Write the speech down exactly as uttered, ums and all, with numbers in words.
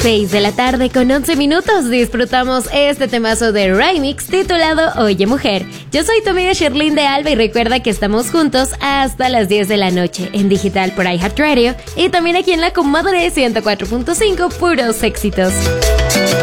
seis de la tarde con once minutos disfrutamos este temazo de Remix titulado Oye Mujer. Yo soy tu amiga Sherlyn de Alba y recuerda que estamos juntos hasta las diez de la noche en digital por iHeartRadio y también aquí en la comadre ciento cuatro punto cinco, puros éxitos.